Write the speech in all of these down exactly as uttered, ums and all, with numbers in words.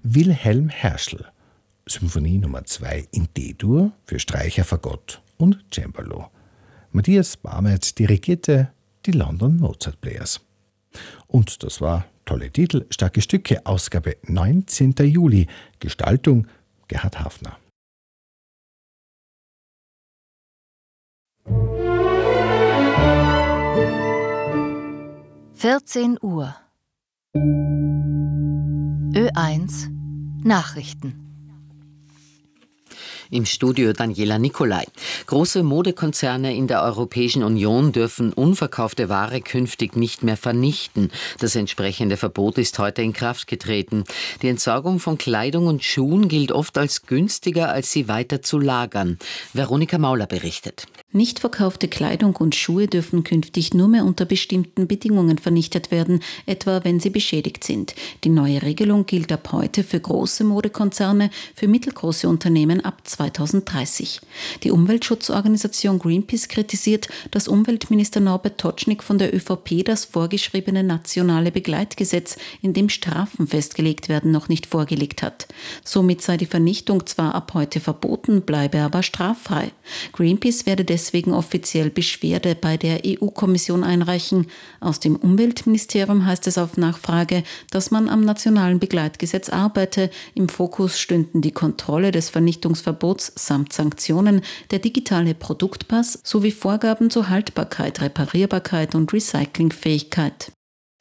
Wilhelm Herschel, Symphonie Nummer zwei in D-Dur für Streicher, Fagott und Cembalo. Matthias Barmert dirigierte die London Mozart Players. Und das war tolle Titel, starke Stücke, Ausgabe neunzehnten Juli, Gestaltung Gerhard Hafner. vierzehn Uhr. Ö eins Nachrichten. Im Studio Daniela Nicolai. Große Modekonzerne in der Europäischen Union dürfen unverkaufte Ware künftig nicht mehr vernichten. Das entsprechende Verbot ist heute in Kraft getreten. Die Entsorgung von Kleidung und Schuhen gilt oft als günstiger, als sie weiter zu lagern. Veronika Mauler berichtet. Nicht verkaufte Kleidung und Schuhe dürfen künftig nur mehr unter bestimmten Bedingungen vernichtet werden, etwa wenn sie beschädigt sind. Die neue Regelung gilt ab heute für große Modekonzerne, für mittelgroße Unternehmen ab zweitausenddreißig. Die Umweltschutzorganisation Greenpeace kritisiert, dass Umweltminister Norbert Totschnig von der ÖVP das vorgeschriebene nationale Begleitgesetz, in dem Strafen festgelegt werden, noch nicht vorgelegt hat. Somit sei die Vernichtung zwar ab heute verboten, bleibe aber straffrei. Greenpeace werde deswegen offiziell Beschwerde bei der E U-Kommission einreichen. Aus dem Umweltministerium heißt es auf Nachfrage, dass man am nationalen Begleitgesetz arbeite. Im Fokus stünden die Kontrolle des Vernichtungsverbots samt Sanktionen, der digitale Produktpass sowie Vorgaben zur Haltbarkeit, Reparierbarkeit und Recyclingfähigkeit.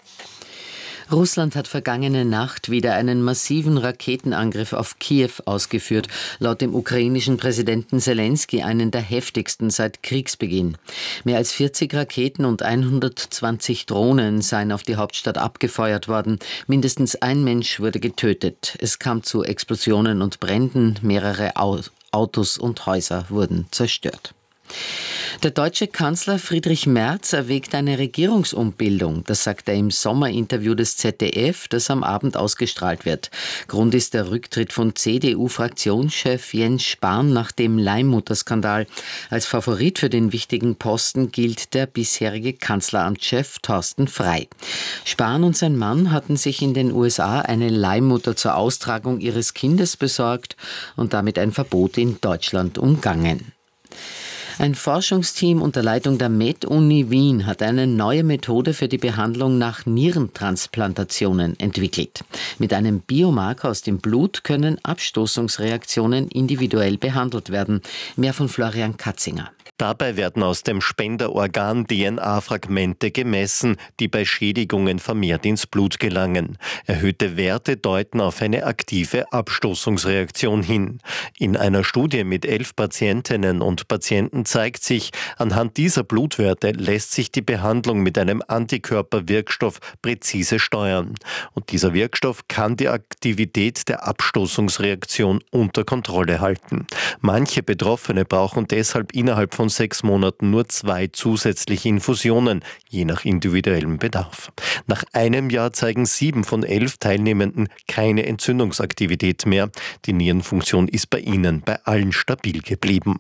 Russland hat vergangene Nacht wieder einen massiven Raketenangriff auf Kiew ausgeführt, laut dem ukrainischen Präsidenten Selenskyj einen der heftigsten seit Kriegsbeginn. Mehr als vierzig Raketen und hundertzwanzig Drohnen seien auf die Hauptstadt abgefeuert worden. Mindestens ein Mensch wurde getötet. Es kam zu Explosionen und Bränden, mehrere Autos und Häuser wurden zerstört. Der deutsche Kanzler Friedrich Merz erwägt eine Regierungsumbildung. Das sagt er im Sommerinterview des Z D F, das am Abend ausgestrahlt wird. Grund ist der Rücktritt von C D U-Fraktionschef Jens Spahn nach dem Leihmutterskandal. Als Favorit für den wichtigen Posten gilt der bisherige Kanzleramtschef Thorsten Frey. Spahn und sein Mann hatten sich in den U S A eine Leihmutter zur Austragung ihres Kindes besorgt und damit ein Verbot in Deutschland umgangen. Ein Forschungsteam unter Leitung der Med-Uni Wien hat eine neue Methode für die Behandlung nach Nierentransplantationen entwickelt. Mit einem Biomarker aus dem Blut können Abstoßungsreaktionen individuell behandelt werden. Mehr von Florian Katzinger. Dabei werden aus dem Spenderorgan D N A-Fragmente gemessen, die bei Schädigungen vermehrt ins Blut gelangen. Erhöhte Werte deuten auf eine aktive Abstoßungsreaktion hin. In einer Studie mit elf Patientinnen und Patienten zeigt sich, anhand dieser Blutwerte lässt sich die Behandlung mit einem Antikörperwirkstoff präzise steuern. Und dieser Wirkstoff kann die Aktivität der Abstoßungsreaktion unter Kontrolle halten. Manche Betroffene brauchen deshalb innerhalb von sechs Monaten nur zwei zusätzliche Infusionen, je nach individuellem Bedarf. Nach einem Jahr zeigen sieben von elf Teilnehmenden keine Entzündungsaktivität mehr. Die Nierenfunktion ist bei ihnen bei allen stabil geblieben.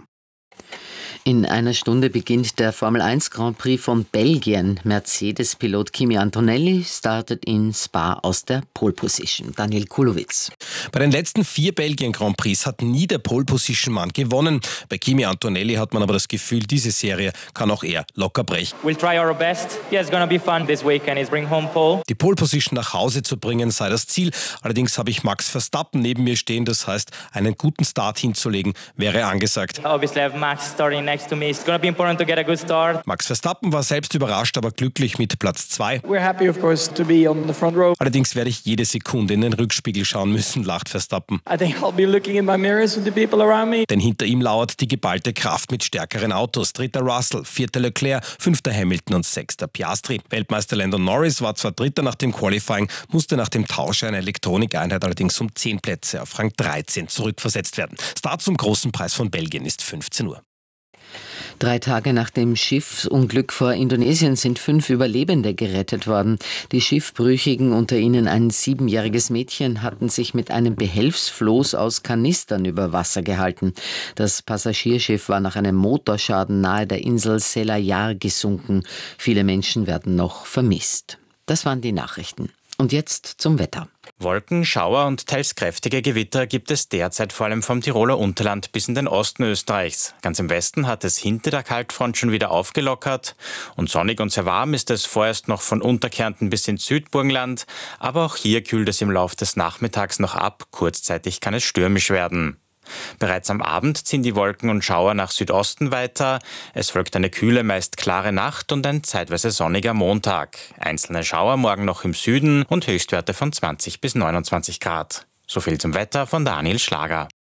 In einer Stunde beginnt der Formel eins Grand Prix von Belgien. Mercedes-Pilot Kimi Antonelli startet in Spa aus der Pole Position. Daniel Kulowitz. Bei den letzten vier Belgien Grand Prix hat nie der Pole Position Mann gewonnen. Bei Kimi Antonelli hat man aber das Gefühl, diese Serie kann auch er locker brechen. We'll try our best. Yeah, it's gonna be fun this weekend. Is bring home pole. Die Pole Position nach Hause zu bringen sei das Ziel. Allerdings habe ich Max Verstappen neben mir stehen. Das heißt, einen guten Start hinzulegen wäre angesagt. Obviously, I have Max starting next to me. It's gonna be important to get a good start. Max Verstappen war selbst überrascht, aber glücklich mit Platz zwei. We're happy, of course, to be on the front row. Allerdings werde ich jede Sekunde in den Rückspiegel schauen müssen, lacht Verstappen. I think I'll be looking in my mirrors with the people around me. Denn hinter ihm lauert die geballte Kraft mit stärkeren Autos. Dritter Russell, vierter Leclerc, fünfter Hamilton und sechster Piastri. Weltmeister Lando Norris war zwar Dritter nach dem Qualifying, musste nach dem Tausch einer Elektronikeinheit allerdings um zehn Plätze auf Rang dreizehn zurückversetzt werden. Start zum großen Preis von Belgien ist fünfzehn Uhr. Drei Tage nach dem Schiffsunglück vor Indonesien sind fünf Überlebende gerettet worden. Die Schiffbrüchigen, unter ihnen ein siebenjähriges Mädchen, hatten sich mit einem Behelfsfloß aus Kanistern über Wasser gehalten. Das Passagierschiff war nach einem Motorschaden nahe der Insel Selayar gesunken. Viele Menschen werden noch vermisst. Das waren die Nachrichten. Und jetzt zum Wetter. Wolken, Schauer und teils kräftige Gewitter gibt es derzeit vor allem vom Tiroler Unterland bis in den Osten Österreichs. Ganz im Westen hat es hinter der Kaltfront schon wieder aufgelockert. Und sonnig und sehr warm ist es vorerst noch von Unterkärnten bis ins Südburgenland. Aber auch hier kühlt es im Laufe des Nachmittags noch ab. Kurzzeitig kann es stürmisch werden. Bereits am Abend ziehen die Wolken und Schauer nach Südosten weiter. Es folgt eine kühle, meist klare Nacht und ein zeitweise sonniger Montag. Einzelne Schauer morgen noch im Süden und Höchstwerte von zwanzig bis neunundzwanzig Grad. So viel zum Wetter von Daniel Schlager.